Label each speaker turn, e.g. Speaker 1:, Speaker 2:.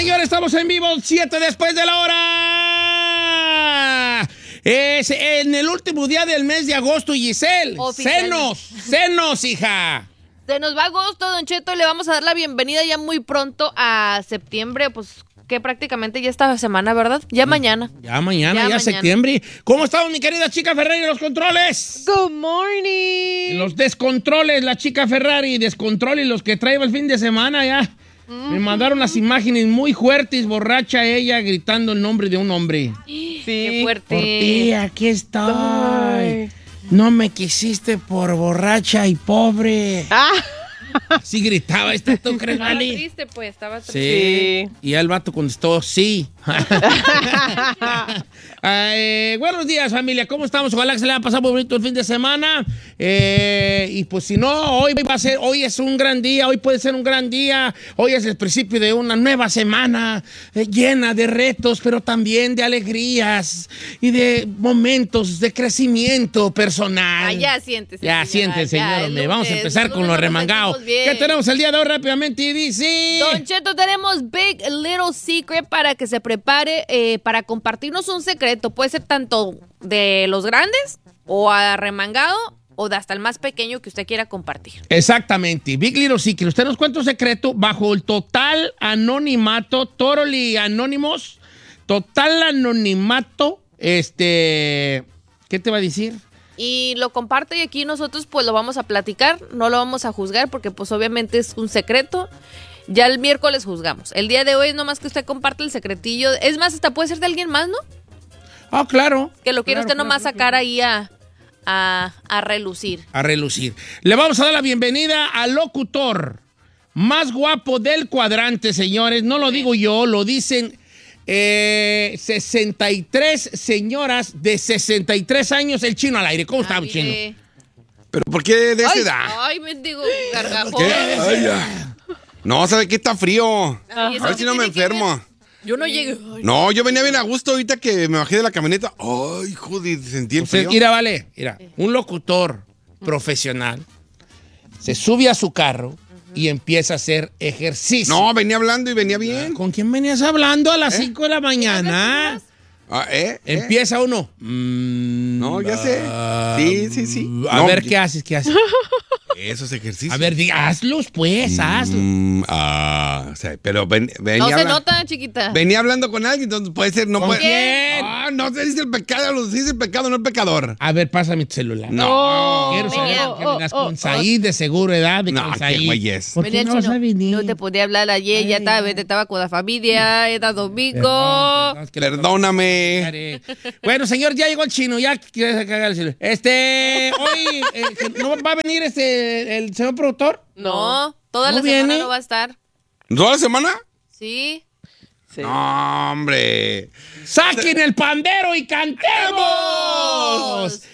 Speaker 1: señores, estamos en vivo, 7 después de la hora. Es en el último día del mes de agosto, Giselle. Senos, hija.
Speaker 2: Se nos va agosto, Don Cheto, le vamos a dar la bienvenida ya muy pronto a septiembre, pues que prácticamente ya esta semana, ¿verdad? Ya mañana.
Speaker 1: Ya mañana. Septiembre. ¿Cómo estamos, mi querida chica Ferrari, en los controles?
Speaker 3: Good morning.
Speaker 1: Los descontroles, la chica Ferrari, descontroles, los que trae el fin de semana ya. Me mandaron las imágenes muy fuertes, borracha ella gritando el nombre de un hombre.
Speaker 3: Sí.
Speaker 2: Qué fuerte.
Speaker 1: Por ti, aquí estoy.
Speaker 3: Ay.
Speaker 1: No me quisiste por borracha y pobre. Sí gritaba esta, ¿tú crees,
Speaker 2: Estaba
Speaker 1: Vali?
Speaker 2: triste, pues, estaba triste.
Speaker 1: Sí. Y el vato contestó, sí. Buenos días, familia. ¿Cómo estamos? Ojalá que se le haya pasado muy bonito el fin de semana. Y pues si no, hoy es un gran día. Hoy puede ser un gran día. Hoy es el principio de una nueva semana llena de retos, pero también de alegrías y de momentos de crecimiento personal.
Speaker 2: Ya siéntese.
Speaker 1: Ya siéntese, señor. Vamos a empezar con lo remangado. ¿Qué tenemos el día de hoy rápidamente? Y dice...
Speaker 2: Don Cheto, tenemos Big Little Secret para que se prepare para compartirnos un secreto. Puede ser tanto de los grandes o arremangado o de hasta el más pequeño que usted quiera compartir.
Speaker 1: Exactamente. Big Little Secret. Usted nos cuenta un secreto bajo el total anonimato, totally anónimos, total anonimato, ¿qué te va a decir?
Speaker 2: Y lo comparte y aquí nosotros pues lo vamos a platicar, no lo vamos a juzgar porque pues obviamente es un secreto. Ya el miércoles juzgamos. El día de hoy es nomás que usted comparte el secretillo. Es más, hasta puede ser de alguien más, ¿no?
Speaker 1: Ah, claro.
Speaker 2: Que lo quiere
Speaker 1: Claro,
Speaker 2: usted nomás sacar ahí a relucir.
Speaker 1: A relucir. Le vamos a dar la bienvenida al locutor más guapo del cuadrante, señores. No lo digo yo, lo dicen 63 señoras de 63 años. El Chino al aire. ¿Cómo está, Chino?
Speaker 4: ¿Pero por qué de esa edad?
Speaker 2: Ay, mendigo gargajón.
Speaker 4: ¿Qué? Ay, ya. No, ¿sabe qué? Está frío.
Speaker 2: Ay,
Speaker 4: A ver si no me enfermo.
Speaker 2: Yo no llegué. Ay,
Speaker 4: No, yo venía bien a gusto ahorita que me bajé de la camioneta. Ay, joder, sentí el frío.
Speaker 1: Mira, vale, mira, un locutor profesional se sube a su carro y empieza a hacer ejercicio.
Speaker 4: No, venía hablando y venía bien.
Speaker 1: ¿Con quién venías hablando a las 5 de la mañana? Empieza uno.
Speaker 4: No, ya sé. Sí.
Speaker 1: A ver, ¿qué haces?
Speaker 4: Esos ejercicios.
Speaker 1: A ver, hazlos, pues, hazlos.
Speaker 4: O sea, pero venía
Speaker 2: no se nota, chiquita.
Speaker 4: Venía hablando con alguien, entonces puede ser, no
Speaker 1: ¿Con
Speaker 4: puede.
Speaker 1: quién?
Speaker 4: No se dice el pecado, se dice el pecado, no el pecador.
Speaker 1: A ver, pásame tu celular.
Speaker 4: No.
Speaker 1: Quiero saber que vengas con Said, de seguro edad, de
Speaker 4: No,
Speaker 1: con
Speaker 4: qué
Speaker 1: Said.
Speaker 4: güeyes.
Speaker 1: ¿Por qué
Speaker 2: Venía
Speaker 1: no vas a venir?
Speaker 2: No te podía hablar ayer, ya estaba con la familia, era domingo.
Speaker 4: Perdóname.
Speaker 1: Bueno, señor, ya llegó el Chino, ya quiere cagar el celular. Hoy, ¿no va a venir el señor productor?
Speaker 2: No, toda
Speaker 1: ¿No
Speaker 2: la semana
Speaker 1: viene?
Speaker 2: no va a estar.
Speaker 4: ¿Toda la semana?
Speaker 2: Sí.
Speaker 4: No, hombre.
Speaker 1: ¡Saquen el pandero y cantemos!